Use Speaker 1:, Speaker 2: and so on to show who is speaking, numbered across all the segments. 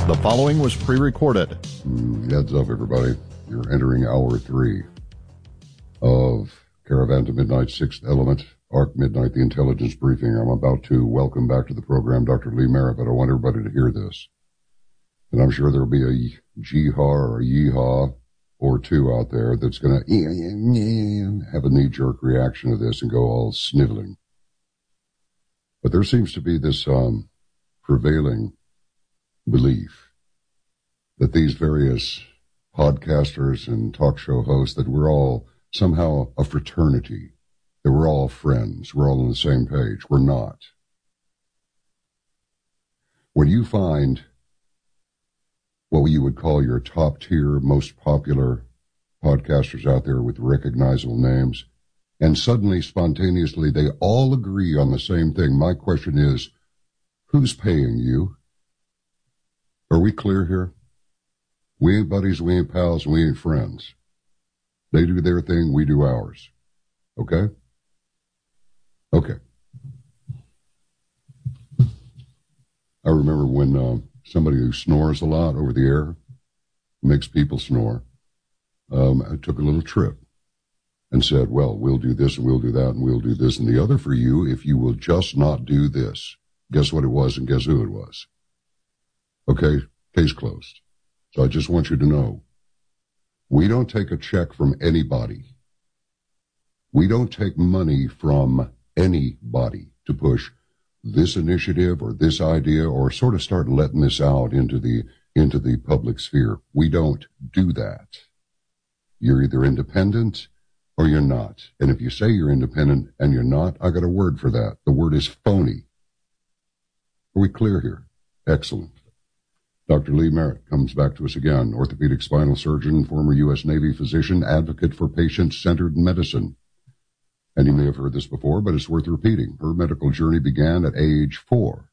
Speaker 1: The following was pre-recorded.
Speaker 2: Heads up, everybody. You're entering hour 3 of Caravan to Midnight, 6th Element, Arc Midnight, the Intelligence Briefing. I'm about to welcome back to the program Dr. Lee Merritt, but I want everybody to hear this. And I'm sure there'll be a jee-haw or a yee-haw or two out there that's going to have a knee-jerk reaction to this and go all sniveling. But there seems to be this prevailing belief that these various podcasters and talk show hosts, that we're all somehow a fraternity, that we're all friends, we're all on the same page. We're not. When you find what you would call your top tier, most popular podcasters out there with recognizable names, and suddenly, spontaneously, they all agree on the same thing. My question is, who's paying you? Are we clear here? We ain't buddies, we ain't pals, we ain't friends. They do their thing, we do ours. Okay? Okay. I remember when somebody who snores a lot over the air, makes people snore, I took a little trip and said, well, we'll do this and we'll do that and we'll do this and the other for you if you will just not do this. Guess what it was and guess who it was? Okay, case closed. So I just want you to know, we don't take a check from anybody. We don't take money from anybody to push this initiative or this idea or sort of start letting this out into the public sphere. We don't do that. You're either independent or you're not. And if you say you're independent and you're not, I got a word for that. The word is phony. Are we clear here? Excellent. Dr. Lee Merritt comes back to us again, orthopedic spinal surgeon, former U.S. Navy physician, advocate for patient-centered medicine. And you may have heard this before, but it's worth repeating. Her medical journey began at age 4.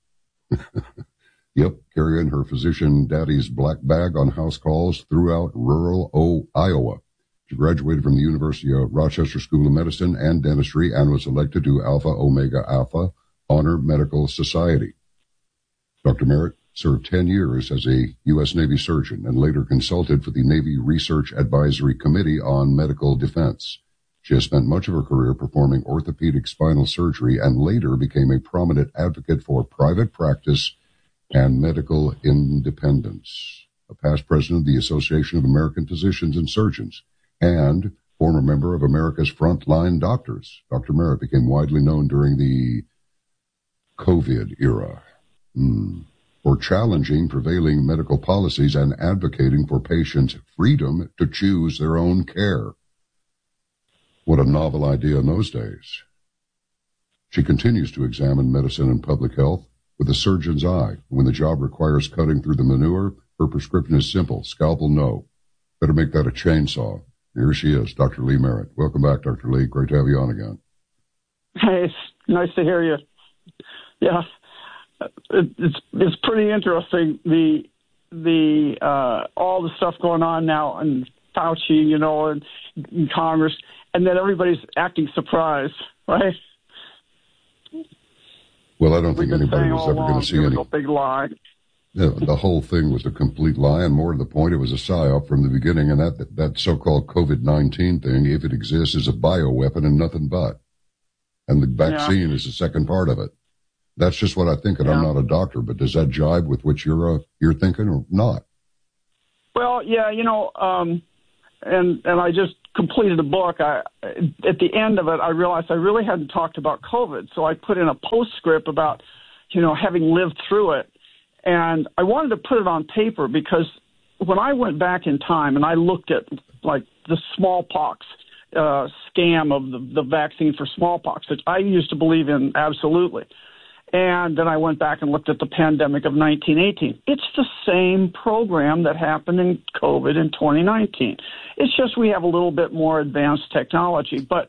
Speaker 2: Yep, carrying her physician daddy's black bag on house calls throughout rural Iowa. She graduated from the University of Rochester School of Medicine and Dentistry and was elected to Alpha Omega Alpha Honor Medical Society. Dr. Merritt served 10 years as a U.S. Navy surgeon and later consulted for the Navy Research Advisory Committee on Medical Defense. She has spent much of her career performing orthopedic spinal surgery and later became a prominent advocate for private practice and medical independence. A past president of the Association of American Physicians and Surgeons and former member of America's Frontline Doctors. Dr. Merritt became widely known during the COVID era for challenging prevailing medical policies and advocating for patients' freedom to choose their own care. What a novel idea in those days. She continues to examine medicine and public health with a surgeon's eye. When the job requires cutting through the manure, her prescription is simple: scalpel no. Better make that a chainsaw. Here she is, Dr. Lee Merritt. Welcome back, Dr. Lee. Great to have you on again.
Speaker 3: Hey, it's nice to hear you. Yeah, it's pretty interesting, the all the stuff going on now in Fauci, and in Congress, and then everybody's acting surprised, right?
Speaker 2: Well, I don't think anybody was ever going to see any.
Speaker 3: A big lie.
Speaker 2: Yeah, the whole thing was a complete lie, and more to the point, it was a psyop from the beginning, and that so-called COVID-19 thing, if it exists, is a bioweapon and nothing but. And the vaccine is the second part of it. That's just what I think, and I'm not a doctor, but does that jibe with what you're thinking or not?
Speaker 3: Well, yeah, and I just completed a book. At the end of it, I realized I really hadn't talked about COVID, so I put in a postscript about, having lived through it. And I wanted to put it on paper because when I went back in time and I looked at, like, the smallpox scam of the vaccine for smallpox, which I used to believe in absolutely, and then I went back and looked at the pandemic of 1918. It's the same program that happened in COVID in 2019. It's just we have a little bit more advanced technology, but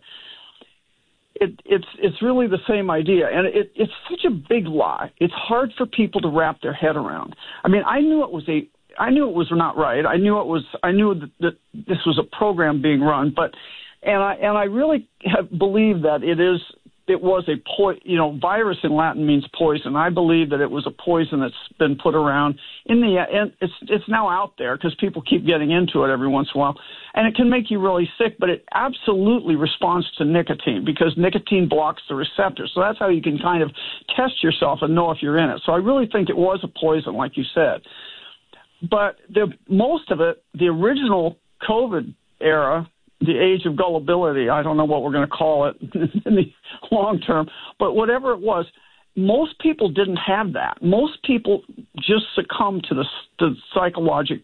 Speaker 3: it's really the same idea, and it's such a big lie. It's hard for people to wrap their head around. I mean, I knew it was not right. I knew that this was a program being run, and I really have believed that it is it was virus in Latin means poison. I believe that it was a poison that's been put around. And it's now out there because people keep getting into it every once in a while. And it can make you really sick, but it absolutely responds to nicotine because nicotine blocks the receptor. So that's how you can kind of test yourself and know if you're in it. So I really think it was a poison, like you said. But most of it, the original COVID era, the age of gullibility, I don't know what we're going to call it in the long term, but whatever it was, most people didn't have that. Most people just succumbed to the psychological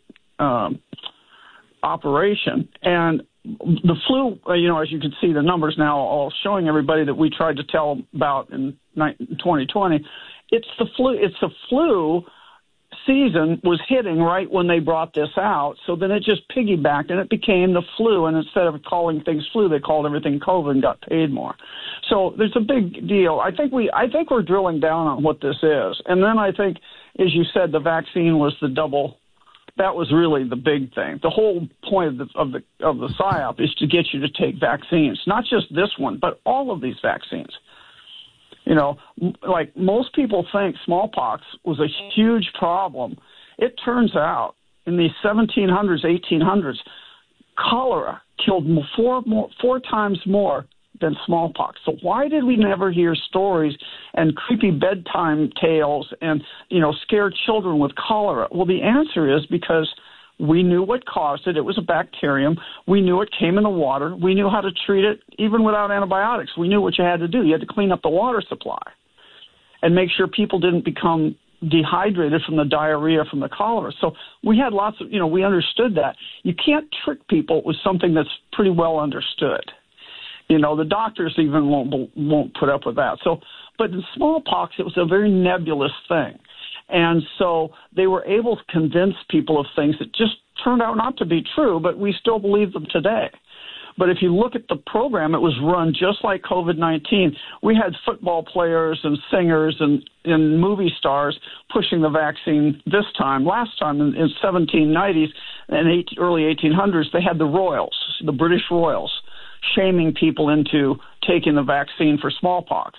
Speaker 3: operation. And the flu, as you can see, the numbers now all showing everybody that we tried to tell about in 2020, it's the flu. It's the flu season was hitting right when they brought this out, so then it just piggybacked and it became the flu, and instead of calling things flu, they called everything COVID and got paid more. So there's a big deal. I think we're drilling down on what this is, and then I think, as you said, the vaccine was the double. That was really the big thing. The whole point of the PSYOP is to get you to take vaccines, not just this one, but all of these vaccines. Like most people think smallpox was a huge problem. It turns out in the 1700s, 1800s, cholera killed four times more than smallpox. So why did we never hear stories and creepy bedtime tales and, scare children with cholera? Well, the answer is because we knew what caused it. It was a bacterium. We knew it came in the water. We knew how to treat it even without antibiotics. We knew what you had to do. You had to clean up the water supply and make sure people didn't become dehydrated from the diarrhea from the cholera. So we had lots of, we understood that. You can't trick people with something that's pretty well understood. The doctors even won't put up with that. So, but in smallpox, it was a very nebulous thing. And so they were able to convince people of things that just turned out not to be true, but we still believe them today. But if you look at the program, it was run just like COVID-19. We had football players and singers and movie stars pushing the vaccine this time. Last time in 1790s and early 1800s, they had the royals, the British royals, shaming people into taking the vaccine for smallpox.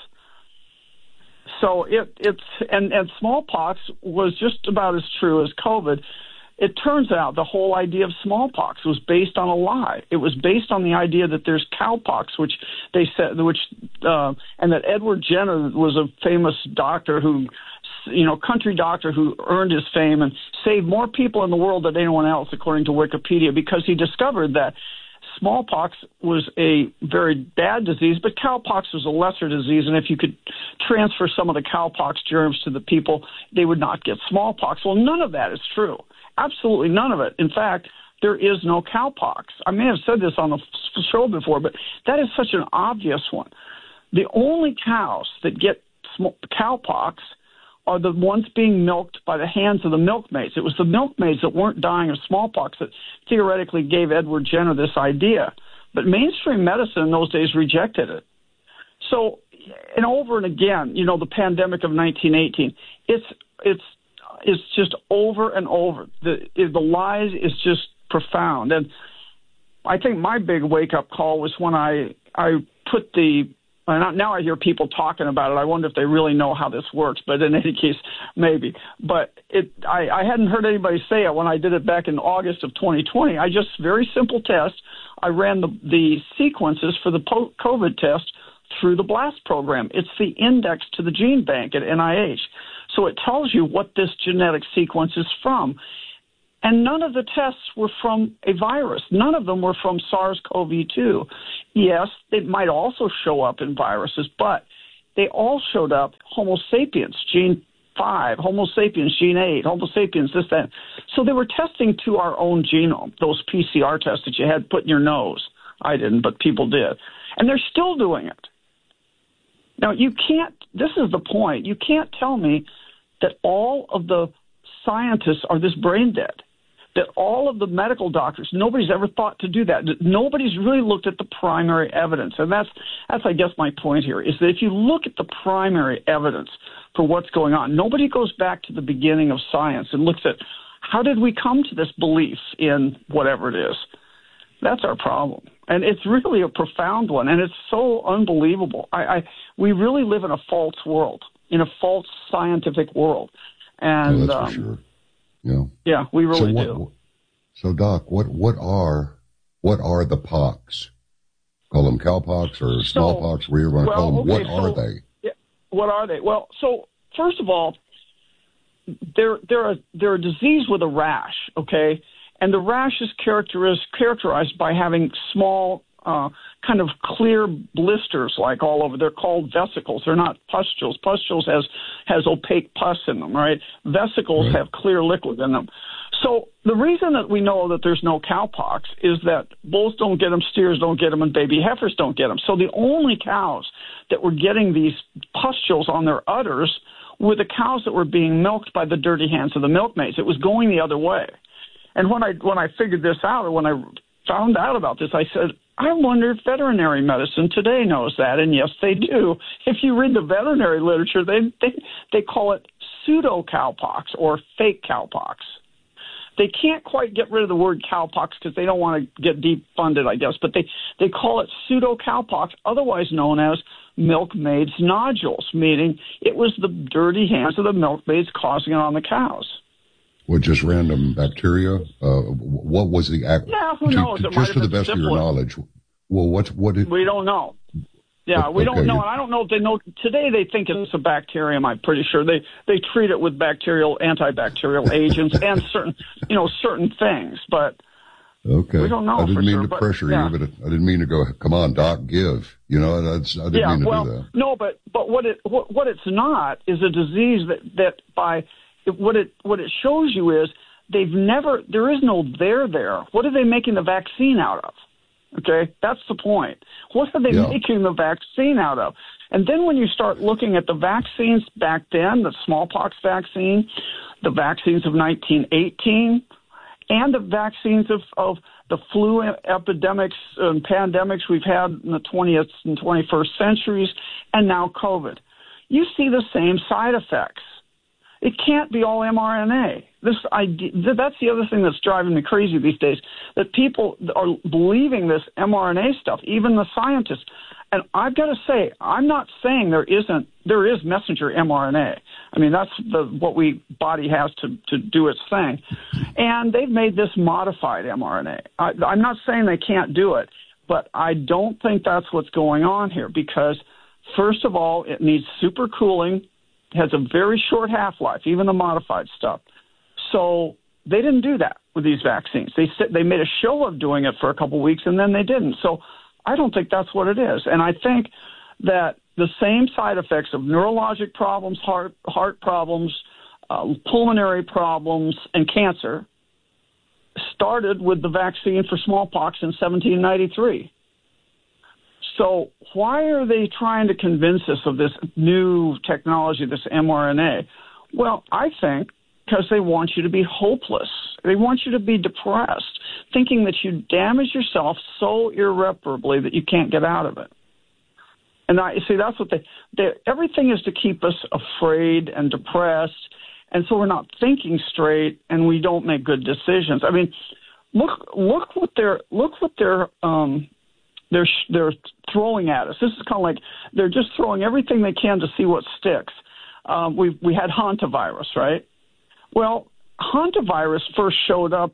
Speaker 3: So and smallpox was just about as true as COVID. It turns out the whole idea of smallpox was based on a lie. It was based on the idea that there's cowpox, which they said, and that Edward Jenner was a famous doctor who, country doctor who earned his fame and saved more people in the world than anyone else, according to Wikipedia, because he discovered that smallpox was a very bad disease, but cowpox was a lesser disease, and if you could transfer some of the cowpox germs to the people, they would not get smallpox. Well, none of that is true. Absolutely none of it. In fact, there is no cowpox. I may have said this on the show before, but that is such an obvious one. The only cows that get cowpox are the ones being milked by the hands of the milkmaids. It was the milkmaids that weren't dying of smallpox that theoretically gave Edward Jenner this idea. But mainstream medicine in those days rejected it. So, and over and again, the pandemic of 1918, it's just over and over. The lies is just profound. And I think my big wake-up call was when I put now I hear people talking about it. I wonder if they really know how this works, but in any case, maybe. But I hadn't heard anybody say it when I did it back in August of 2020. Very simple test. I ran the sequences for the COVID test through the BLAST program. It's the index to the gene bank at NIH. So it tells you what this genetic sequence is from. And none of the tests were from a virus. None of them were from SARS-CoV-2. Yes, it might also show up in viruses, but they all showed up Homo sapiens, gene 5, Homo sapiens, gene 8, Homo sapiens, this, that. So they were testing to our own genome, those PCR tests that you had put in your nose. I didn't, but people did. And they're still doing it. Now, this is the point. You can't tell me that all of the scientists are this brain dead. That all of the medical doctors, nobody's ever thought to do that. Nobody's really looked at the primary evidence. And that's I guess, my point here, is that if you look at the primary evidence for what's going on, nobody goes back to the beginning of science and looks at how did we come to this belief in whatever it is. That's our problem. And it's really a profound one, and it's so unbelievable. We really live in a false world, in a false scientific world. And
Speaker 2: that's for sure. Yeah.
Speaker 3: Yeah, we really do.
Speaker 2: So, Doc, what are the pox? Call them cowpox or smallpox, whatever you want to call them. What are they?
Speaker 3: Yeah, what are they? Well, so first of all, they're a disease with a rash, okay? And the rash is characterized by having small, kind of clear blisters like all over. They're called vesicles. They're not pustules. Pustules has opaque pus in them, right? Vesicles have clear liquid in them. So the reason that we know that there's no cowpox is that bulls don't get them, steers don't get them, and baby heifers don't get them. So the only cows that were getting these pustules on their udders were the cows that were being milked by the dirty hands of the milkmaids. It was going the other way. And when I figured this out, or when I found out about this, I said, I wonder if veterinary medicine today knows that. And yes, they do. If you read the veterinary literature, they call it pseudo cowpox or fake cowpox. They can't quite get rid of the word cowpox because they don't want to get defunded, I guess. But they call it pseudo cowpox, otherwise known as milkmaids' nodules, meaning it was the dirty hands of the milkmaids causing it on the cows.
Speaker 2: With just random bacteria? What was the act?
Speaker 3: Yeah, who knows?
Speaker 2: Just to the best of your knowledge. Well, what did...
Speaker 3: We don't know. Yeah, we don't know. And I don't know if they know. Today they think it's a bacterium, I'm pretty sure. They treat it with antibacterial agents and certain things. But
Speaker 2: okay.
Speaker 3: We don't know.
Speaker 2: I didn't mean to
Speaker 3: but,
Speaker 2: pressure you, but I didn't mean to go, come on, Doc, give. I didn't mean to do that.
Speaker 3: No, but what it's not is a disease that by... What it shows you is there is no there. What are they making the vaccine out of? Okay, that's the point. What are they making the vaccine out of? And then when you start looking at the vaccines back then, the smallpox vaccine, the vaccines of 1918, and the vaccines of the flu epidemics and pandemics we've had in the 20th and 21st centuries, and now COVID, you see the same side effects. It can't be all mRNA. That's the other thing that's driving me crazy these days, that people are believing this mRNA stuff, even the scientists. And I've got to say, I'm not saying there is messenger mRNA. I mean, that's what body has to do its thing. And they've made this modified mRNA. I'm not saying they can't do it, but I don't think that's what's going on here because, first of all, it needs super cooling, has a very short half-life, even the modified stuff. So they didn't do that with these vaccines. They made a show of doing it for a couple of weeks, and then they didn't. So I don't think that's what it is. And I think that the same side effects of neurologic problems, heart problems, pulmonary problems, and cancer started with the vaccine for smallpox in 1793. So why are they trying to convince us of this new technology, this mRNA? Well, I think because they want you to be hopeless. They want you to be depressed, thinking that you damage yourself so irreparably that you can't get out of it. And that's what everything is to keep us afraid and depressed, and so we're not thinking straight and we don't make good decisions. I mean, look what they're throwing at us. This is kind of like they're just throwing everything they can to see what sticks. We had hantavirus, right? Well, hantavirus first showed up.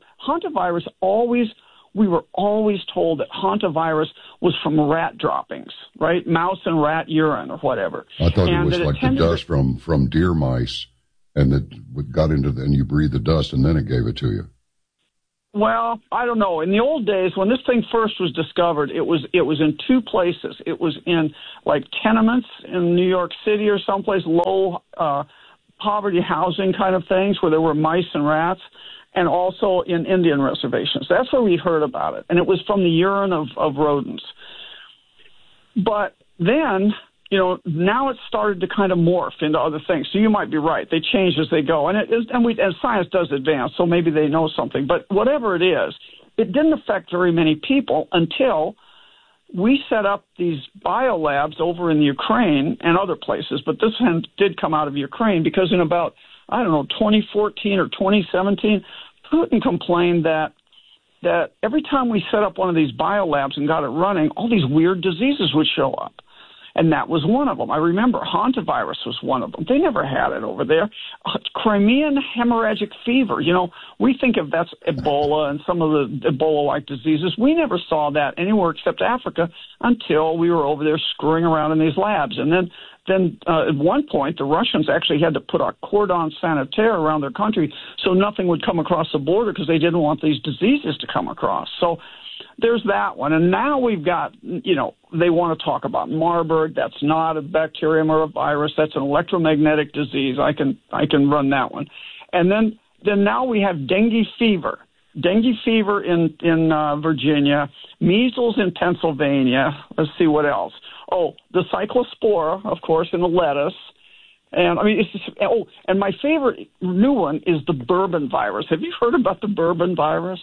Speaker 3: We were always told that hantavirus was from rat droppings, right? Mouse and rat urine or whatever.
Speaker 2: I thought it was like the dust from deer mice, and that got into and you breathe the dust, and then it gave it to you.
Speaker 3: Well, I don't know. In the old days, when this thing first was discovered, it was in two places. It was in like tenements in New York City or someplace, low poverty housing kind of things where there were mice and rats, and also in Indian reservations. That's where we heard about it, and it was from the urine of rodents. But then, now it's started to kind of morph into other things. So you might be right; they change as they go, and science does advance. So maybe they know something. But whatever it is, it didn't affect very many people until we set up these biolabs over in Ukraine and other places. But this one did come out of Ukraine because in about 2014 or 2017, Putin complained that that every time we set up one of these biolabs and got it running, all these weird diseases would show up. And that was one of them. I remember hantavirus was one of them. They never had it over there. Crimean hemorrhagic fever. You know, we think of that's Ebola and some of the Ebola-like diseases. We never saw that anywhere except Africa until we were over there screwing around in these labs. And then at one point, the Russians actually had to put a cordon sanitaire around their country so nothing would come across the border because they didn't want these diseases to come across. So there's that one. And now we've got, you know, they want to talk about Marburg. That's not a bacterium or a virus. That's an electromagnetic disease. I can run that one. And then now we have dengue fever. Dengue fever in Virginia, measles in Pennsylvania. Let's see what else. Oh, the cyclospora, of course, in the lettuce. And I mean, it's just, and my favorite new one is the Bourbon virus. Have you heard about the Bourbon virus?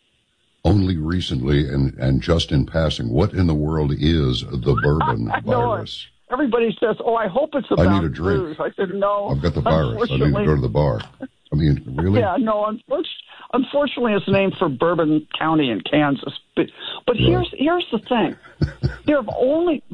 Speaker 2: Only recently, and just in passing. What in the world is the Bourbon virus?
Speaker 3: Everybody says, "Oh, I hope it's about
Speaker 2: I need a drink."
Speaker 3: booze. I said, "No,
Speaker 2: I've got the virus. I need to go to the bar." I mean, really?
Speaker 3: Yeah, no. Unfortunately, it's named for Bourbon County in Kansas. But right. here's the thing: there have only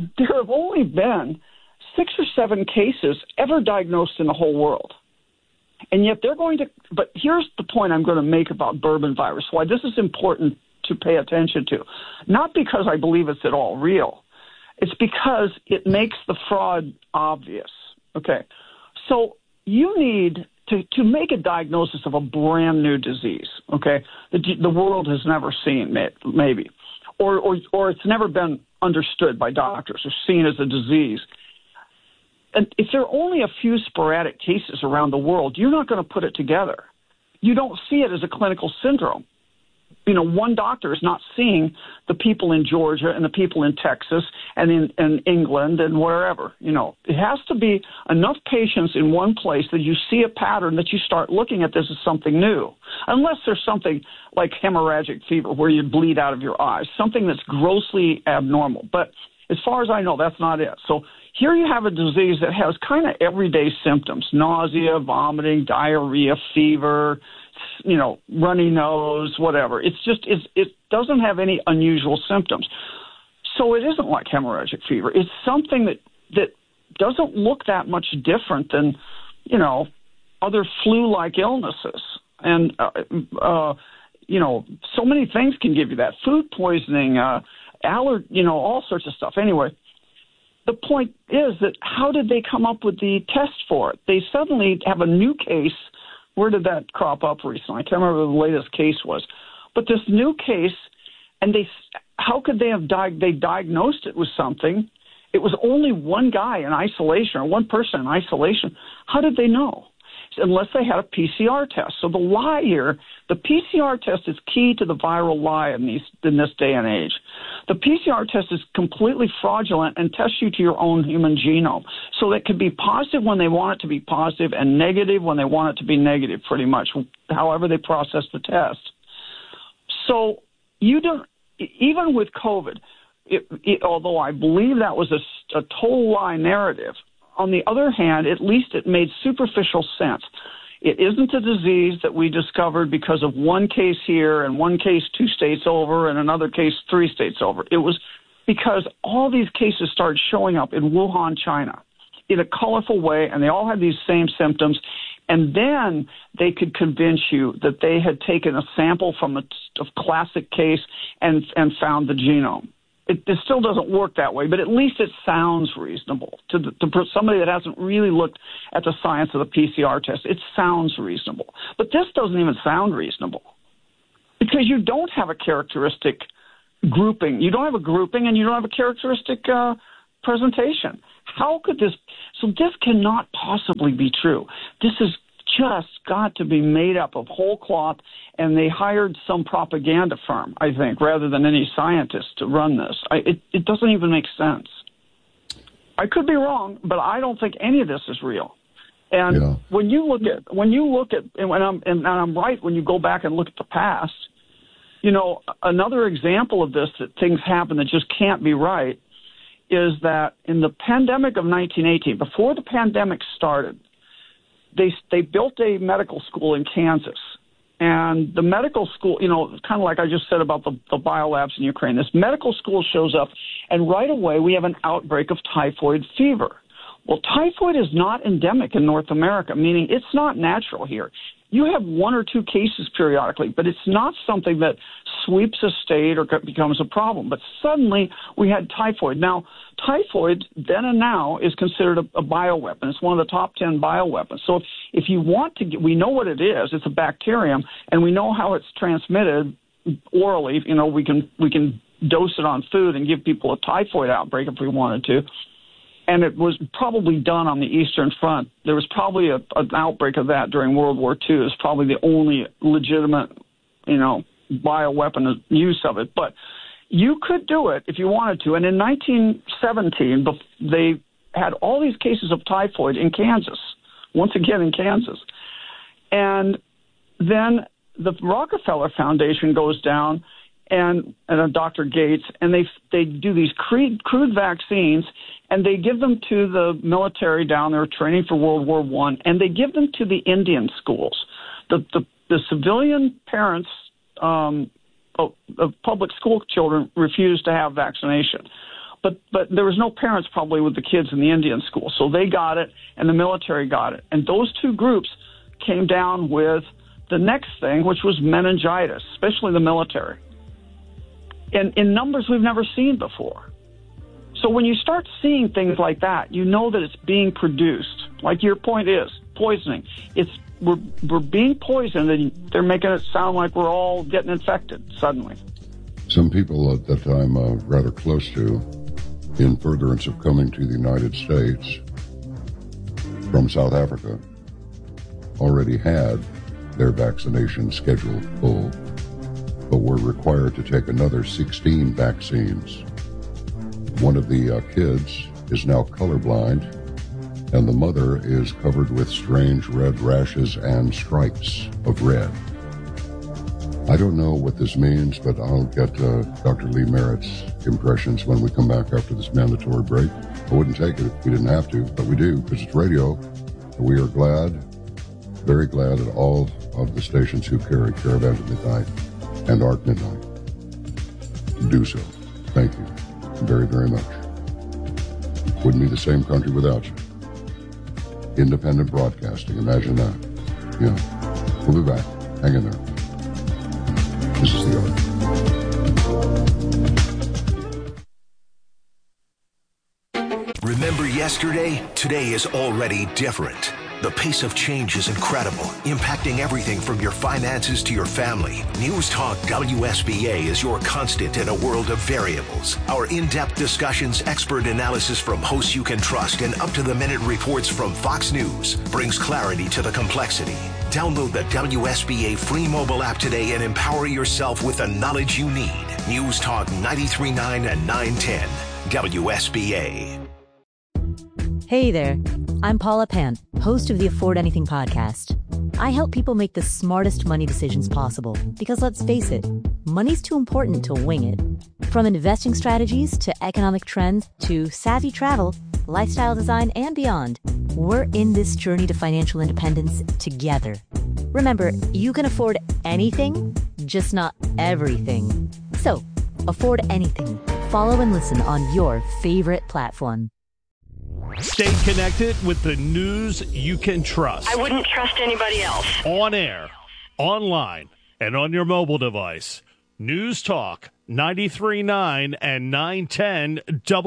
Speaker 3: been 6 or 7 cases ever diagnosed in the whole world. And yet they're going to – but here's the point I'm going to make about Bourbon virus, why this is important to pay attention to. Not because I believe it's at all real. It's because it makes the fraud obvious. Okay. So you need to make a diagnosis of a brand new disease, okay, that the world has never seen maybe, or it's never been understood by doctors or seen as a disease. And if there are only a few sporadic cases around the world, you're not going to put it together. You don't see it as a clinical syndrome. You know, one doctor is not seeing the people in Georgia and the people in Texas and in England and wherever. You know, it has to be enough patients in one place that you see a pattern that you start looking at this as something new. Unless there's something like hemorrhagic fever where you bleed out of your eyes, something that's grossly abnormal. But as far as I know, that's not it. So here you have a disease that has kind of everyday symptoms: nausea, vomiting, diarrhea, fever, you know, runny nose, whatever. It doesn't have any unusual symptoms. So it isn't like hemorrhagic fever. It's something that doesn't look that much different than, you know, other flu-like illnesses. And, you know, so many things can give you that. Food poisoning, you know, all sorts of stuff. Anyway, the point is that how did they come up with the test for it? They suddenly have a new case. Where did that crop up recently? I can't remember what the latest case was. But this new case, and how could they have they diagnosed it with something? It was only one guy in isolation or one person in isolation. How did they know? Unless they had a PCR test. So the lie here, the PCR test is key to the viral lie in this day and age. The PCR test is completely fraudulent and tests you to your own human genome. So it could be positive when they want it to be positive and negative when they want it to be negative, pretty much, however they process the test. So you don't, even with COVID, although I believe that was a total lie narrative, on the other hand, at least it made superficial sense. It isn't a disease that we discovered because of one case here and one case 2 states over and another case 3 states over. It was because all these cases started showing up in Wuhan, China, in a colorful way, and they all had these same symptoms. And then they could convince you that they had taken a sample from a classic case and found the genome. It still doesn't work that way, but at least it sounds reasonable to somebody that hasn't really looked at the science of the PCR test. It sounds reasonable. But this doesn't even sound reasonable because you don't have a characteristic grouping. You don't have a grouping and you don't have a characteristic presentation. How could this – so this cannot possibly be true. This has just got to be made up of whole cloth, and they hired some propaganda firm, I think, rather than any scientist to run this. It doesn't even make sense. I could be wrong, but I don't think any of this is real. And when you look at, and I'm right when you go back and look at the past, you know, another example of this, that things happen that just can't be right, is that in the pandemic of 1918, before the pandemic started, they built a medical school in Kansas, And the medical school, kind of like I just said about the biolabs in Ukraine, this medical school shows up, and right away we have an outbreak of typhoid fever. Well, typhoid is not endemic in North America, meaning it's not natural here. You have one or two cases periodically, but it's not something that sweeps a state or becomes a problem. But suddenly we had typhoid. Now, typhoid then and now is considered a bioweapon. It's one of the top 10 bioweapons. So if you want to we know what it is. It's a bacterium, and we know how it's transmitted orally. We can dose it on food and give people a typhoid outbreak if we wanted to. And it was probably done on the Eastern Front. There was probably an outbreak of that during World War II. It's probably the only legitimate, bioweapon use of it. But you could do it if you wanted to. And in 1917, they had all these cases of typhoid in Kansas, once again in Kansas. And then the Rockefeller Foundation goes down and Dr. Gates, and they do these crude vaccines, and they give them to the military down there training for World War I, and they give them to the Indian schools. The civilian parents of public school children refused to have vaccination. But there was no parents probably with the kids in the Indian school, so they got it, and the military got it. And those two groups came down with the next thing, which was meningitis, especially the military. In numbers we've never seen before. So when you start seeing things like that, you know that it's being produced. Like your point is, poisoning. We're being poisoned, and they're making it sound like we're all getting infected suddenly.
Speaker 2: Some people that I'm rather close to, in furtherance of coming to the United States from South Africa, already had their vaccination schedule full, but were required to take another 16 vaccines. One of the kids is now colorblind, and the mother is covered with strange red rashes and stripes of red. I don't know what this means, but I'll get Dr. Lee Merritt's impressions when we come back after this mandatory break. I wouldn't take it if we didn't have to, but we do, because it's radio. We are glad, very glad at all of the stations who carry Caravan to Midnight and Arc Midnight. Do so. Thank you very, very much. Wouldn't be the same country without you. Independent broadcasting, imagine that. Yeah. We'll be back. Hang in there. This is the Arc.
Speaker 4: Remember yesterday? Today is already different. The pace of change is incredible, impacting everything from your finances to your family. News Talk WSBA is your constant in a world of variables. Our in-depth discussions, expert analysis from hosts you can trust, and up-to-the-minute reports from Fox News brings clarity to the complexity. Download the WSBA free mobile app today and empower yourself with the knowledge you need. News Talk 93.9 and 910 WSBA.
Speaker 5: Hey there, I'm Paula Pant, host of the Afford Anything podcast. I help people make the smartest money decisions possible because, let's face it, money's too important to wing it. From investing strategies to economic trends to savvy travel, lifestyle design, and beyond, we're in this journey to financial independence together. Remember, you can afford anything, just not everything. So, afford anything. Follow and listen on your favorite platform.
Speaker 6: Stay connected with the news you can trust.
Speaker 7: I wouldn't trust anybody else.
Speaker 6: On air, online, and on your mobile device. News Talk 93.9 and 910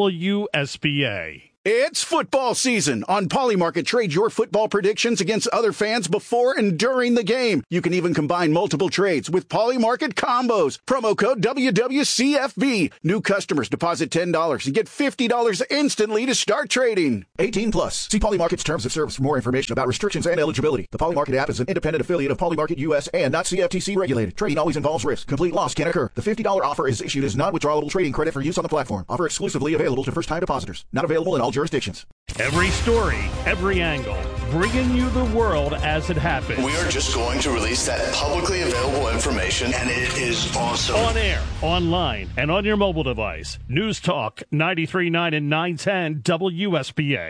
Speaker 6: WSBA.
Speaker 8: It's football season. On Polymarket, trade your football predictions against other fans before and during the game. You can even combine multiple trades with Polymarket combos. Promo code WWCFB. New customers deposit $10 and get $50 instantly to start trading. 18 plus. See Polymarket's terms of service for more information about restrictions and eligibility. The Polymarket app is an independent affiliate of Polymarket US and not CFTC regulated. Trading always involves risk. Complete loss can occur. The $50 offer is issued as non-withdrawable trading credit for use on the platform. Offer exclusively available to first-time depositors. Not available in all jurisdictions.
Speaker 6: Every story, every angle, bringing you the world as it happens.
Speaker 9: We are just going to release that publicly available information, and it is awesome.
Speaker 6: On air, online, and on your mobile device. News Talk 93.9 and 910 WSBA.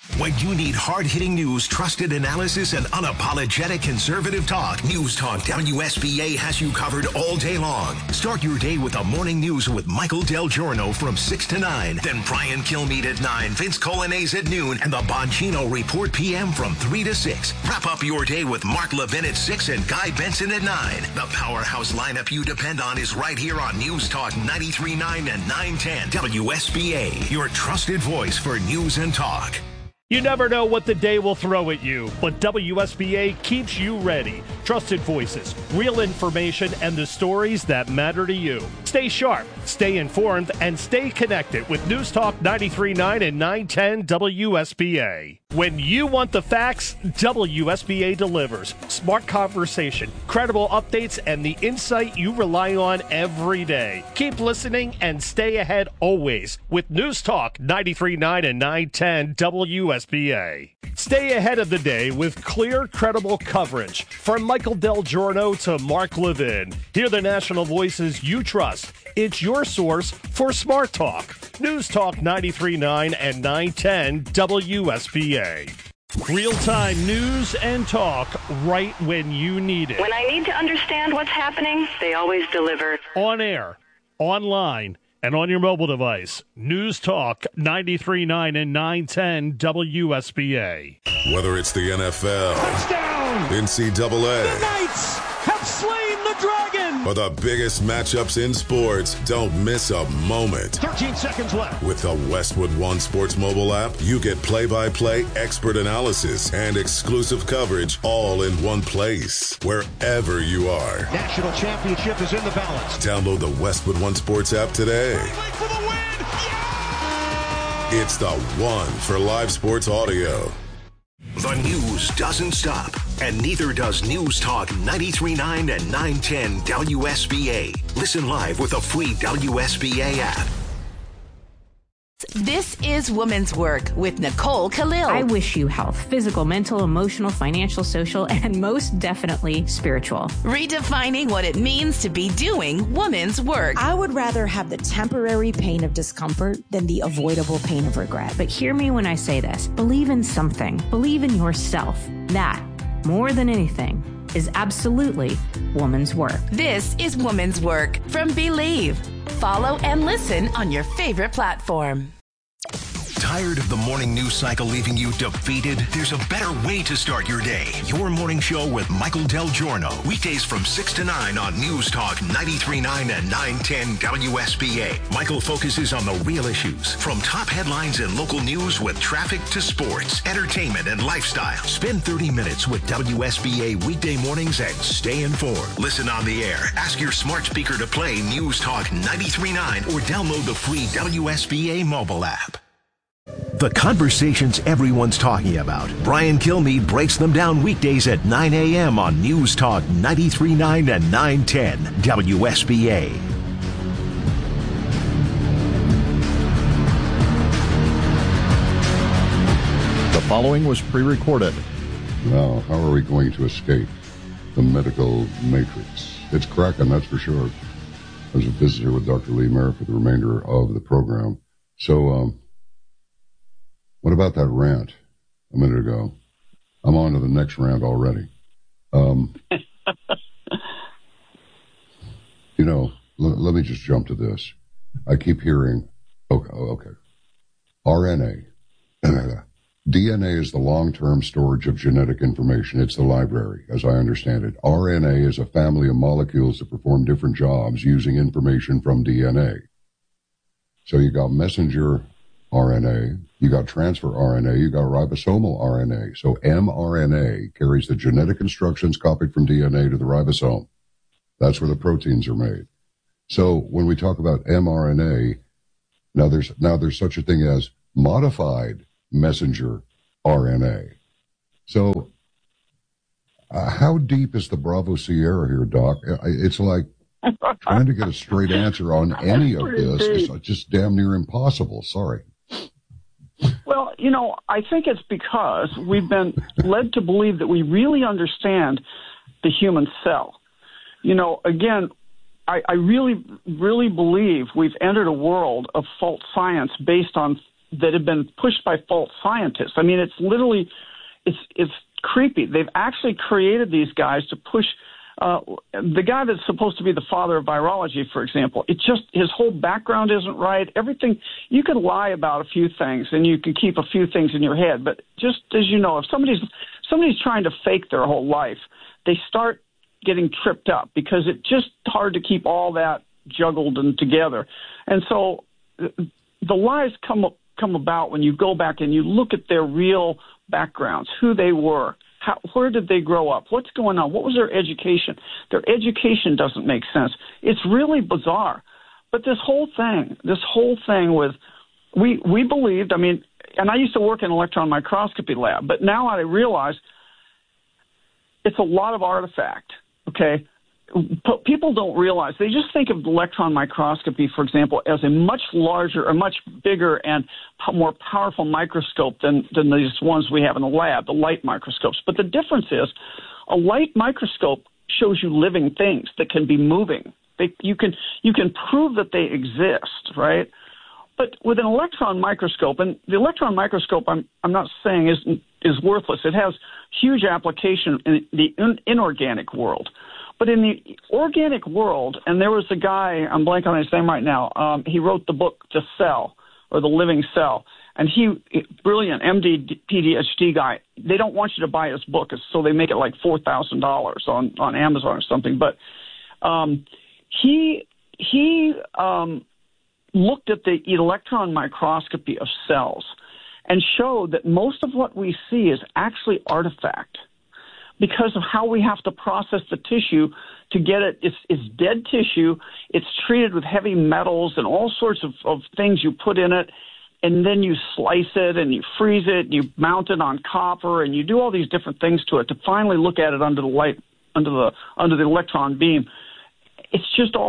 Speaker 4: When you need hard-hitting news, trusted analysis, and unapologetic conservative talk, News Talk WSBA has you covered all day long. Start your day with the morning news with Michael Del Giorno from 6 to 9. Then Brian Kilmeade at 9, Vince Colonnese at noon, and the Bongino Report PM from 3 to 6. Wrap up your day with Mark Levin at 6 and Guy Benson at 9. The powerhouse lineup you depend on is right here on News Talk 93.9 and 910 WSBA, your trusted voice for news and talk.
Speaker 6: You never know what the day will throw at you, but WSBA keeps you ready. Trusted voices, real information, and the stories that matter to you. Stay sharp, stay informed, and stay connected with News Talk 93.9 and 910 WSBA. When you want the facts, WSBA delivers. Smart conversation, credible updates, and the insight you rely on every day. Keep listening and stay ahead always with News Talk 93.9 and 910 WSBA. Stay ahead of the day with clear, credible coverage. From Michael Del Giorno to Mark Levin. Hear the national voices you trust. It's your source for Smart Talk. News Talk 93.9 and 910 WSBA. Real-time news and talk right when you need it.
Speaker 7: When I need to understand what's happening, they always deliver.
Speaker 6: On air, online, and on your mobile device. News Talk 93.9 and 910 WSBA.
Speaker 10: Whether it's the NFL, touchdown, NCAA,
Speaker 11: the Knights have slain the dragon,
Speaker 10: or the biggest matchups in sports, don't miss a moment.
Speaker 11: 13 seconds left.
Speaker 10: With the Westwood One Sports mobile app, you get play-by-play expert analysis and exclusive coverage all in one place, wherever you are.
Speaker 11: National championship is in the balance.
Speaker 10: Download the Westwood One Sports app today.
Speaker 11: For the win! Yeah!
Speaker 10: It's the one for live sports audio.
Speaker 4: The news doesn't stop, and neither does News Talk 93.9 and 910 WSBA. Listen live with a free WSBA app.
Speaker 12: This is Woman's Work with Nicole Khalil.
Speaker 13: I wish you health, physical, mental, emotional, financial, social, and most definitely spiritual.
Speaker 12: Redefining what it means to be doing woman's work.
Speaker 14: I would rather have the temporary pain of discomfort than the avoidable pain of regret.
Speaker 13: But hear me when I say this. Believe in something. Believe in yourself. That, more than anything, is absolutely woman's work.
Speaker 12: This is Woman's Work from Believe. Follow and listen on your favorite platform.
Speaker 4: Tired of the morning news cycle leaving you defeated? There's a better way to start your day. Your morning show with Michael Del Giorno. Weekdays from 6 to 9 on News Talk 93.9 and 910 WSBA. Michael focuses on the real issues, from top headlines and local news with traffic to sports, entertainment, and lifestyle. Spend 30 minutes with WSBA weekday mornings and stay informed. Listen on the air. Ask your smart speaker to play News Talk 93.9 or download the free WSBA mobile app. The conversations everyone's talking about. Brian Kilmeade breaks them down weekdays at 9 a.m. on News Talk 93.9 and 910 WSBA.
Speaker 1: The following was pre-recorded.
Speaker 2: Now, how are we going to escape the medical matrix? It's cracking, that's for sure. I was a visitor with Dr. Lee Mayer for the remainder of the program. So, what about that rant a minute ago? I'm on to the next rant already. Let me just jump to this. I keep hearing, okay. RNA. DNA is the long-term storage of genetic information. It's the library, as I understand it. RNA is a family of molecules that perform different jobs using information from DNA. So you got messenger RNA, you got transfer RNA, you got ribosomal RNA. So mRNA carries the genetic instructions copied from DNA to the ribosome. That's where the proteins are made. So when we talk about mRNA, now there's such a thing as modified messenger RNA. So how deep is the Bravo Sierra here, Doc? It's like trying to get a straight answer on any of this is just damn near impossible. Sorry.
Speaker 3: Well, I think it's because we've been led to believe that we really understand the human cell. Again, I really, really believe we've entered a world of false science based on that have been pushed by false scientists. I mean, it's literally, it's creepy. They've actually created these guys to push the guy that's supposed to be the father of virology, for example. It's just his whole background isn't right. Everything, you can lie about a few things and you can keep a few things in your head. But just as you know, if somebody's trying to fake their whole life, they start getting tripped up because it's just hard to keep all that juggled and together. And so the lies come about when you go back and you look at their real backgrounds, who they were. Where did they grow up? What's going on? What was their education? Their education doesn't make sense. It's really bizarre. But this whole thing with, we believed, I mean, and I used to work in an electron microscopy lab, but now I realize it's a lot of artifact, okay? People don't realize. They just think of electron microscopy, for example, as a much larger, a much bigger and more powerful microscope than these ones we have in the lab, the light microscopes. But the difference is a light microscope shows you living things that can be moving. You can prove that they exist, right? But with an electron microscope, and the electron microscope I'm not saying is worthless. It has huge application in the inorganic world. But in the organic world, and there was a guy, I'm blanking on his name right now, he wrote the book The Cell, or The Living Cell, and brilliant MD, PhD guy. They don't want you to buy his book, so they make it like $4,000 on Amazon or something. But he looked at the electron microscopy of cells and showed that most of what we see is actually artifact, because of how we have to process the tissue to get it. It's dead tissue. It's treated with heavy metals and all sorts of things you put in it, and then you slice it and you freeze it and you mount it on copper and you do all these different things to it to finally look at it under the light, under the electron beam. It's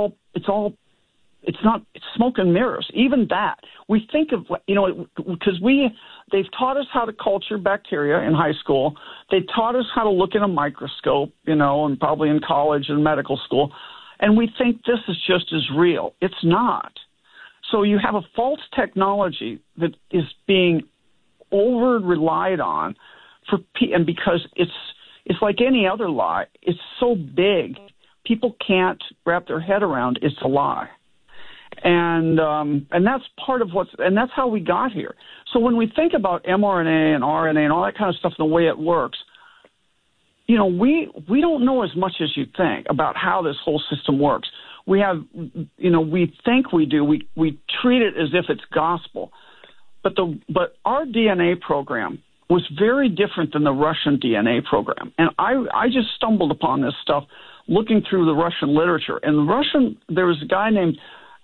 Speaker 3: smoke and mirrors. Even that, we think of, because they've taught us how to culture bacteria in high school. They taught us how to look in a microscope, and probably in college and medical school. And we think this is just as real. It's not. So you have a false technology that is being over-relied on and because it's like any other lie. It's so big, people can't wrap their head around it's a lie. And that's part of and that's how we got here. So when we think about mRNA and RNA and all that kind of stuff, the way it works, we don't know as much as you think about how this whole system works. We have, we think we do. We treat it as if it's gospel. But our DNA program was very different than the Russian DNA program. And I just stumbled upon this stuff looking through the Russian literature. And there was a guy named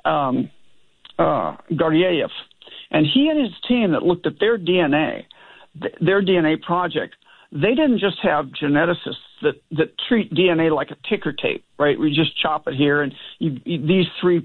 Speaker 3: Garyaev, and he and his team that looked at their DNA project, they didn't just have geneticists that treat DNA like a ticker tape, right? We just chop it here, and these three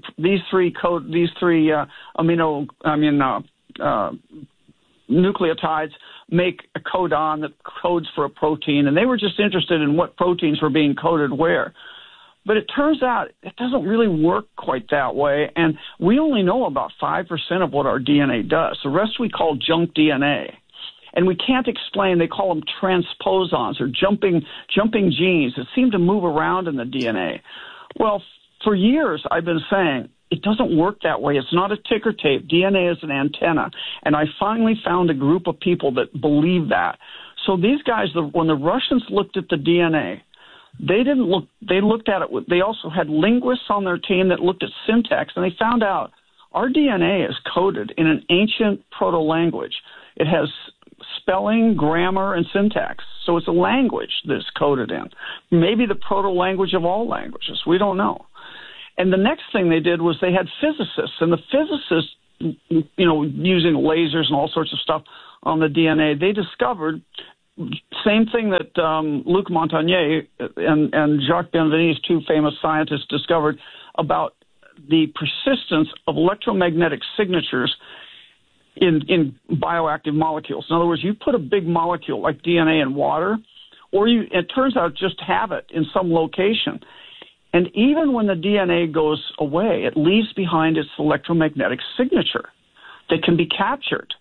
Speaker 3: nucleotides make a codon that codes for a protein, and they were just interested in what proteins were being coded where. But it turns out it doesn't really work quite that way, and we only know about 5% of what our DNA does. The rest we call junk DNA. And we can't explain, they call them transposons or jumping genes that seem to move around in the DNA. Well, for years I've been saying it doesn't work that way. It's not a ticker tape. DNA is an antenna. And I finally found a group of people that believe that. So these guys, when the Russians looked at the DNA, they looked at it. They also had linguists on their team that looked at syntax, and they found out our DNA is coded in an ancient proto-language. It has spelling, grammar, and syntax. So it's a language that's coded in. Maybe the proto-language of all languages. We don't know. And the next thing they did was they had physicists, and the physicists, using lasers and all sorts of stuff on the DNA, they discovered same thing that Luc Montagnier and Jacques Benveniste, two famous scientists, discovered about the persistence of electromagnetic signatures in bioactive molecules. In other words, you put a big molecule like DNA in water, or it turns out just have it in some location. And even when the DNA goes away, it leaves behind its electromagnetic signature that can be captured.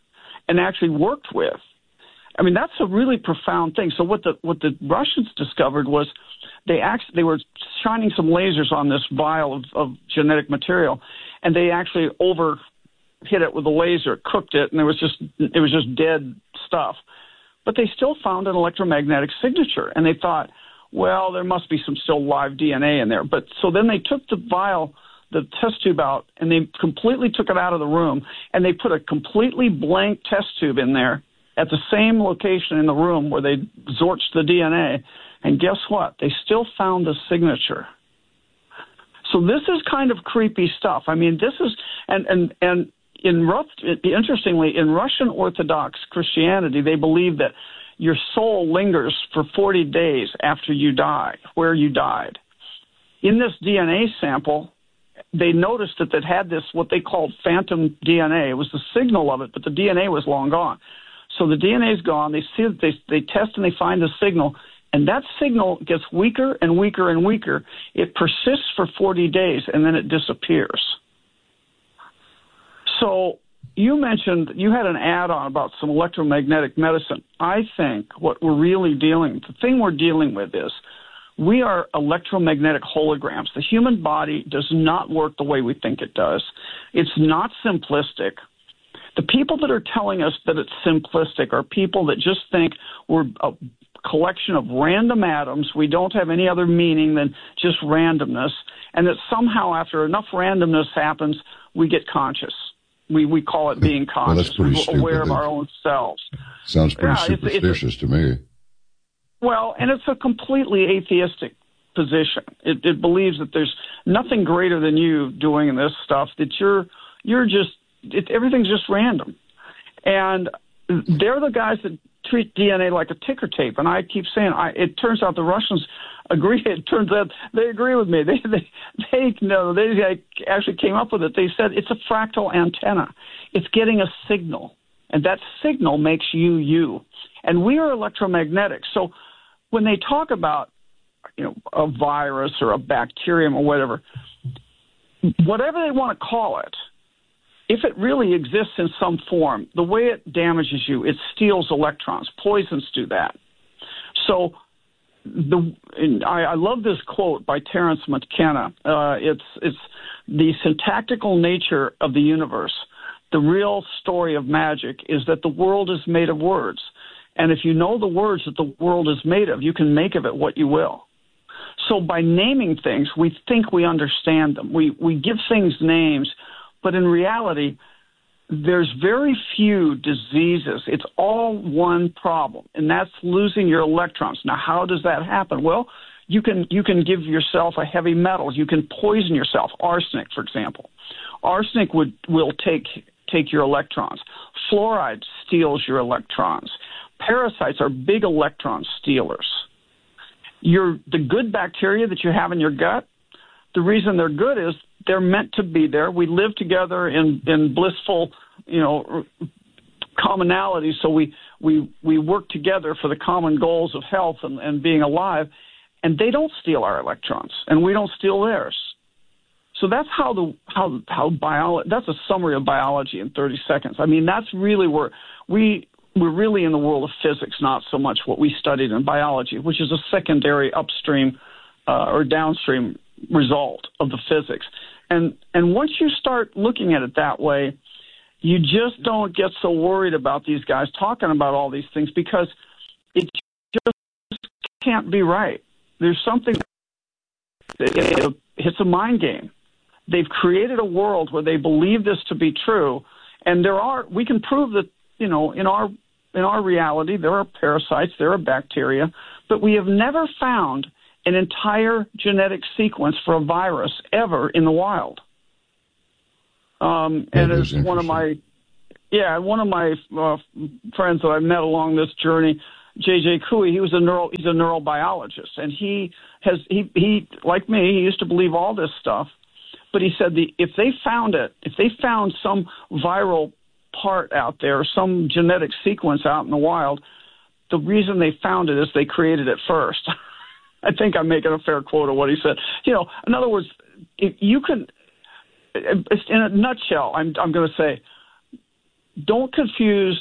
Speaker 3: and actually worked with. I mean, that's a really profound thing. So what the Russians discovered was they were shining some lasers on this vial of genetic material, and they actually hit it with a laser, cooked it, and it was just dead stuff. But they still found an electromagnetic signature, and they thought, well, there must be some still live DNA in there. But so then they took the vial, the test tube out, and they completely took it out of the room, and they put a completely blank test tube in there at the same location in the room where they zorched the DNA. And guess what? They still found the signature. So this is kind of creepy stuff. I mean, this is and interestingly, in Russian Orthodox Christianity, they believe that your soul lingers for 40 days after you die, where you died. In this DNA sample, they noticed that it had this, what they called phantom DNA. It was the signal of it, but the DNA was long gone. So the DNA is gone. They see that they test and they find the signal, and that signal gets weaker and weaker and weaker. It persists for 40 days, and then it disappears. So you mentioned you had an add-on about some electromagnetic medicine. I think the thing we're dealing with is we are electromagnetic holograms. The human body does not work the way we think it does. It's not simplistic. The people that are telling us that it's simplistic are people that just think we're a collection of random atoms. We don't have any other meaning than just randomness, and that somehow after enough randomness happens, we get conscious. We call it being conscious.
Speaker 2: Well, that's pretty
Speaker 3: we're aware of our own selves.
Speaker 2: Sounds pretty superstitious to me.
Speaker 3: Well, and it's a completely atheistic position. It believes that there's nothing greater than you doing this stuff, that you're just everything's just random. And they're the guys that treat DNA like a ticker tape. And I keep saying, it turns out the Russians agree. It turns out they agree with me. They actually came up with it. They said it's a fractal antenna. It's getting a signal, and that signal makes you. And we are electromagnetic. So when they talk about, a virus or a bacterium or whatever they want to call it, if it really exists in some form, the way it damages you, it steals electrons. Poisons do that. So I love this quote by Terence McKenna. It's the syntactical nature of the universe. The real story of magic is that the world is made of words. And if you know the words that the world is made of, you can make of it what you will. So by naming things, we think we understand them. We give things names, but in reality, there's very few diseases. It's all one problem, and that's losing your electrons. Now, how does that happen? Well, you can give yourself a heavy metal. You can poison yourself. Arsenic, for example. Arsenic will take your electrons. Fluoride steals your electrons. Parasites are big electron stealers. The good bacteria that you have in your gut, the reason they're good is they're meant to be there. We live together in blissful, commonality. So we work together for the common goals of health and being alive. And they don't steal our electrons, and we don't steal theirs. So that's how biology. That's a summary of biology in 30 seconds. I mean, that's really where we're really in the world of physics, not so much what we studied in biology, which is a secondary upstream or downstream result of the physics. And once you start looking at it that way, you just don't get so worried about these guys talking about all these things, because it just can't be right. There's something that it's a mind game. They've created a world where they believe this to be true, and we can prove that, in our reality there are parasites, there are bacteria, but we have never found an entire genetic sequence for a virus ever in the wild. And as one of my friends that I've met along this journey, J.J. Couey, he's a neurobiologist, and he like me, he used to believe all this stuff, but he said if they found some viral part out there, some genetic sequence out in the wild, the reason they found it is they created it first. I think I'm making a fair quote of what he said. In other words, if you can, in a nutshell, I'm going to say, don't confuse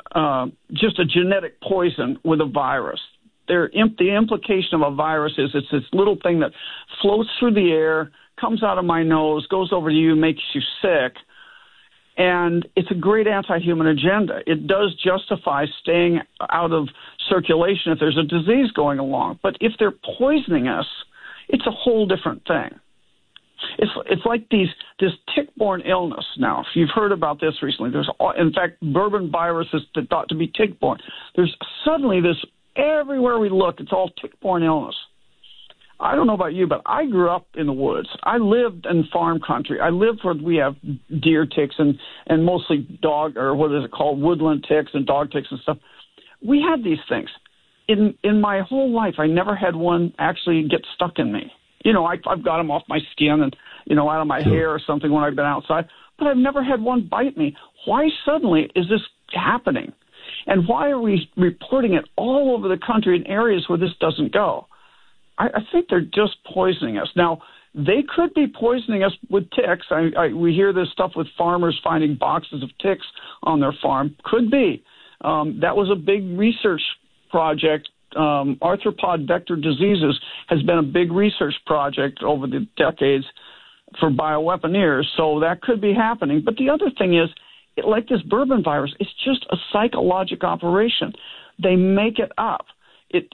Speaker 3: just a genetic poison with a virus. The implication of a virus is it's this little thing that floats through the air, comes out of my nose, goes over to you, makes you sick. And it's a great anti-human agenda. It does justify staying out of circulation if there's a disease going along. But if they're poisoning us, it's a whole different thing. It's like this tick-borne illness. Now, if you've heard about this recently, in fact, bourbon viruses that thought to be tick-borne. There's suddenly this, everywhere we look, it's all tick-borne illness. I don't know about you, but I grew up in the woods. I lived in farm country. I lived where we have deer ticks and mostly woodland ticks and dog ticks and stuff. We had these things. In my whole life, I never had one actually get stuck in me. I've got them off my skin and, out of my hair or something when I've been outside, but I've never had one bite me. Why suddenly is this happening? And why are we reporting it all over the country in areas where this doesn't go? I think they're just poisoning us. Now, they could be poisoning us with ticks. We hear this stuff with farmers finding boxes of ticks on their farm. Could be. That was a big research project. Arthropod vector diseases has been a big research project over the decades for bioweaponeers, so that could be happening. But the other thing is, like this bourbon virus, it's just a psychological operation. They make it up. They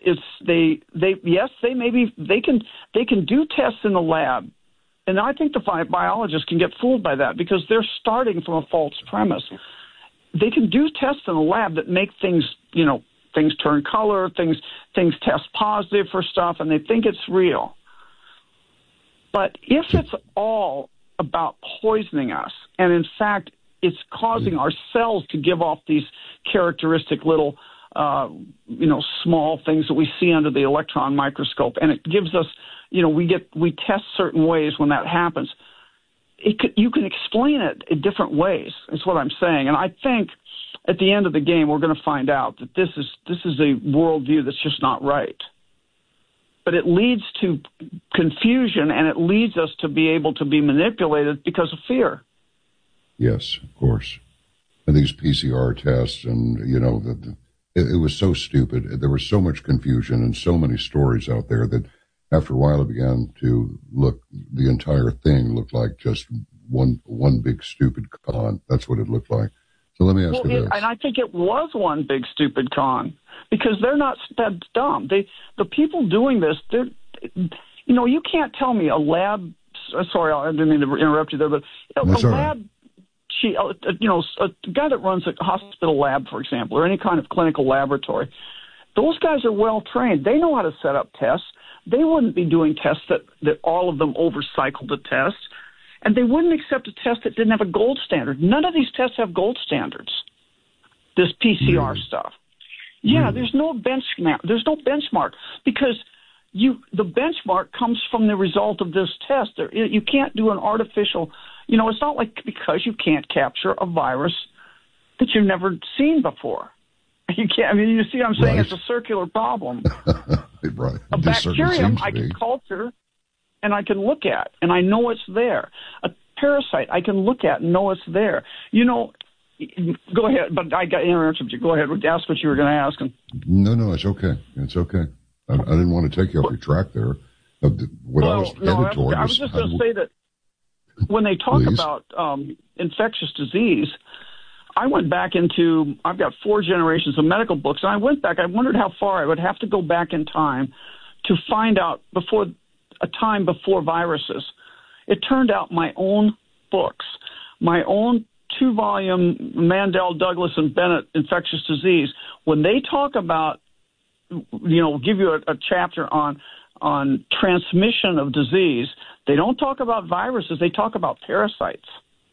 Speaker 3: can do tests in the lab, and I think the biologists can get fooled by that because they're starting from a false premise. They can do tests in the lab that make things turn color, things test positive for stuff, and they think it's real. But if it's all about poisoning us, and in fact it's causing our cells to give off these characteristic little small things that we see under the electron microscope, and it gives us, we test certain ways when that happens. You can explain it in different ways, is what I'm saying. And I think at the end of the game, we're going to find out that this is a worldview that's just not right. But it leads to confusion, and it leads us to be able to be manipulated because of fear. Yes, of course. And these PCR tests, and, it was so stupid. There was so much confusion and so many stories out there that after a while it began to look, the entire thing looked like just one big stupid con. That's what it looked like. So let me ask you this. And I think it was one big stupid con because they're not that dumb. The people doing this, you can't tell me a lab. Sorry, I didn't mean to interrupt you there, but a lab. A guy that runs a hospital lab, for example, or any kind of clinical laboratory, those guys are well trained. They know how to set up tests. They wouldn't be doing tests that all of them overcycled a test. And they wouldn't accept a test that didn't have a gold standard. None of these tests have gold standards, this PCR stuff. Yeah, there's no benchmark because the benchmark comes from the result of this test. You can't do an artificial, it's not like because you can't capture a virus that you've never seen before. You can't, you see what I'm saying? Right. It's a circular problem. Right. A bacterium I can culture and I can look at, and I know it's there. A parasite I can look at and know it's there. Go ahead, but I got interrupted you. Go ahead. Ask what you were going to ask. No, it's okay. It's okay. I didn't want to take you off your track there. I was just going to say that when they talk about infectious disease, I went back I've got 4 generations of medical books, and I went back. I wondered how far I would have to go back in time to find out a time before viruses. It turned out my own books, my own 2-volume Mandel, Douglas, and Bennett infectious disease, when they talk about, give you a chapter on transmission of disease, they don't talk about viruses, they talk about parasites.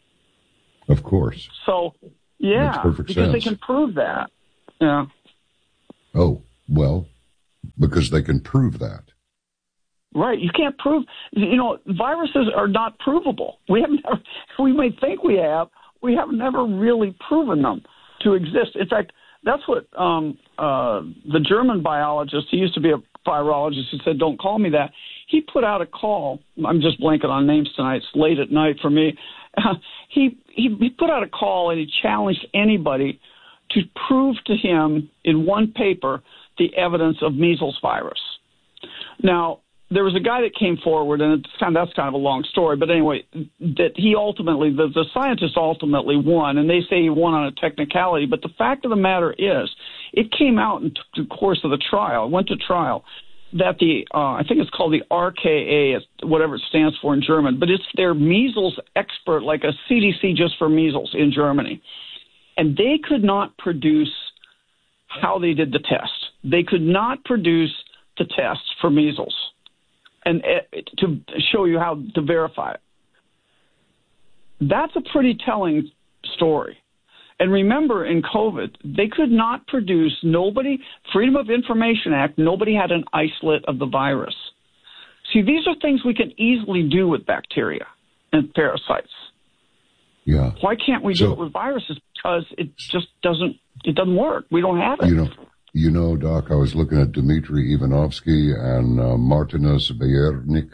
Speaker 3: Of course. So, yeah, because sense. They can prove that. Yeah. Oh, well, because they can prove that. Right. You can't prove, viruses are not provable. We may think we have never really proven them to exist. In fact, that's what the German biologist, he used to be a virologist, who said, don't call me that. He put out a call. I'm just blanking on names tonight. It's late at night for me. He put out a call and he challenged anybody to prove to him in one paper the evidence of measles virus. Now, there was a guy that came forward, and that's kind of a long story, but anyway, that he ultimately, the scientist ultimately won, and they say he won on a technicality, but the fact of the matter is, it came out in the course of the trial, it went to trial, that I think it's called the RKA, whatever it stands for in German, but it's their measles expert, like a CDC just for measles in Germany. And they could not produce how they did the test. They could not produce the test for measles and to show you how to verify it. That's a pretty telling story. And remember, in COVID, they could not produce, Freedom of Information Act, nobody had an isolate of the virus. See, these are things we can easily do with bacteria and parasites.
Speaker 2: Yeah.
Speaker 3: Why can't we do it with viruses? Because it just doesn't work. We don't have it.
Speaker 2: You know, Doc, I was looking at Dmitry Ivanovsky and Martinus Bayernik,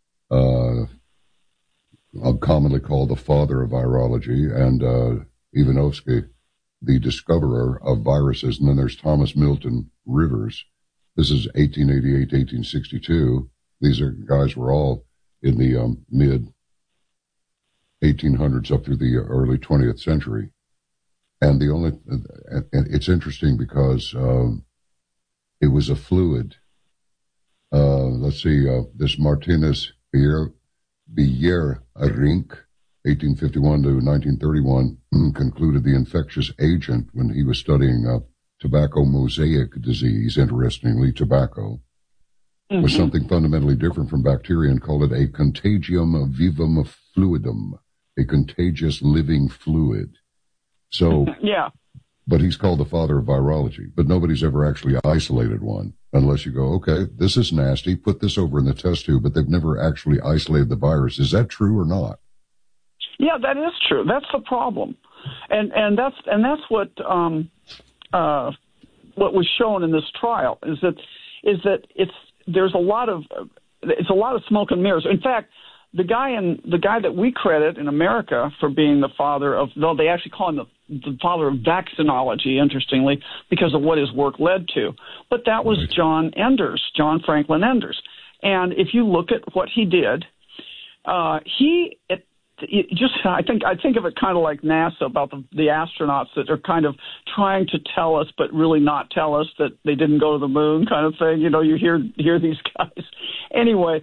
Speaker 2: commonly called the father of virology, and Ivanovsky, the discoverer of viruses. And then there's Thomas Milton Rivers. This is 1888 to 1862. These guys were all in the mid 1800s up through the early 20th century. And it's interesting because it was a fluid. Let's see, this Martinus Bayerink, 1851 to 1931, concluded the infectious agent when he was studying tobacco mosaic disease, interestingly, tobacco, was something fundamentally different from bacteria, and called it a contagium vivum fluidum, a contagious living fluid. So,
Speaker 3: yeah.
Speaker 2: But he's called the father of virology, but nobody's ever actually isolated one, unless you go, okay, this is nasty, put this over in the test tube, but they've never actually isolated the virus. Is that true or not?
Speaker 3: Yeah, that is true. That's the problem, and that's what was shown in this trial is that it's a lot of smoke and mirrors. In fact, the guy that we credit in America for being the father of, though they actually call him the father of vaccinology, interestingly, because of what his work led to. But that was John Franklin Enders. And if you look at what he did, I think of it kind of like NASA about the astronauts that are kind of trying to tell us but really not tell us that they didn't go to the moon kind of thing. You know, you hear these guys. Anyway,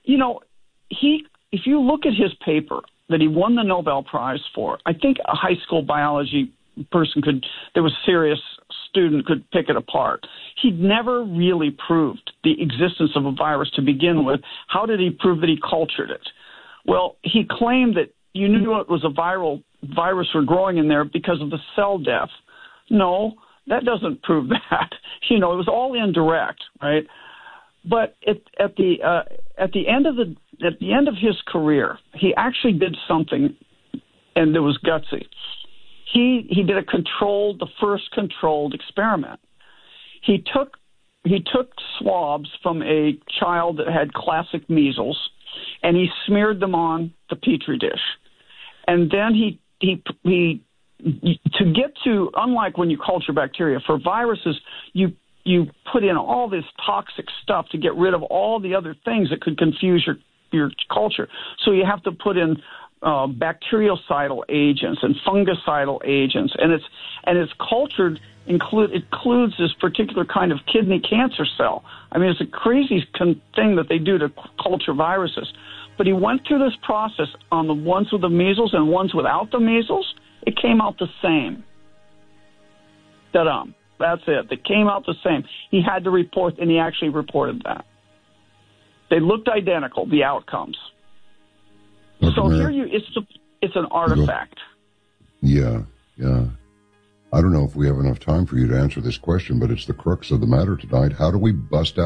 Speaker 3: if you look at his paper that he won the Nobel Prize for, I think a high school biology person there was a serious student could pick it apart. He'd never really proved the existence of a virus to begin with. How did he prove that he cultured it? Well, he claimed that you knew it was a virus were growing in there because of the cell death. No, that doesn't prove that. It was all indirect, right? But at the end of his career, he actually did something, and it was gutsy. He did the first controlled experiment. He took swabs from a child that had classic measles, and he smeared them on the Petri dish. And then he to get to, unlike when you culture bacteria, for viruses, you put in all this toxic stuff to get rid of all the other things that could confuse your culture. So you have to put in bactericidal agents and fungicidal agents, and it's cultured. Includes this particular kind of kidney cancer cell. I mean, it's a crazy thing that they do to culture viruses. But he went through this process on the ones with the measles and ones without the measles. It came out the same. Ta-da. That's it. It came out the same. He had to report, and he actually reported that. They looked identical, the outcomes. So here it's an artifact.
Speaker 2: Yeah. I don't know if we have enough time for you to answer this question, but it's the crux of the matter tonight. How do we bust out